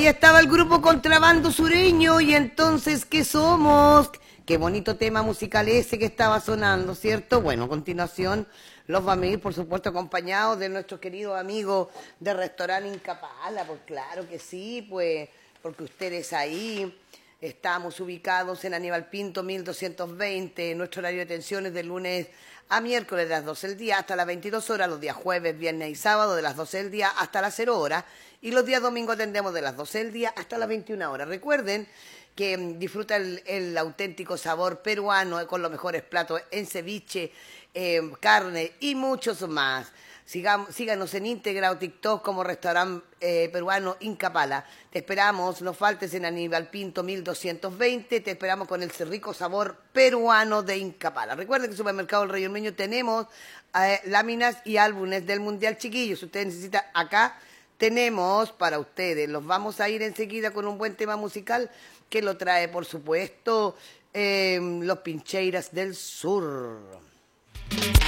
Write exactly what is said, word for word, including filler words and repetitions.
Ahí estaba el grupo Contrabando Sureño y entonces, ¿qué somos? Qué bonito tema musical ese que estaba sonando, ¿cierto? Bueno, a continuación los vamos a ir, por supuesto, acompañados de nuestro querido amigo de Restaurante Incapala, pues claro que sí, pues, porque ustedes ahí estamos ubicados en Aníbal Pinto mil doscientos veinte, nuestro horario de atención es de lunes a miércoles de las doce del día hasta las veintidós horas, los días jueves, viernes y sábado de las doce del día hasta las cero horas y los días domingos atendemos de las doce del día hasta las veintiuna horas. Recuerden que mm, disfruta el, el auténtico sabor peruano eh, con los mejores platos en ceviche, eh, carne y muchos más. Sigamos, síganos en Íntegra o TikTok como Restaurante eh, Peruano Incapala. Te esperamos, no faltes en Aníbal Pinto mil doscientos veinte. Te esperamos con el rico sabor peruano de Incapala. Recuerden que en el Supermercado El Rey Ormeño tenemos eh, láminas y álbumes del Mundial Chiquillos. Si usted necesita acá, tenemos para ustedes. Los vamos a ir enseguida con un buen tema musical que lo trae, por supuesto, eh, los Pincheiras del Sur.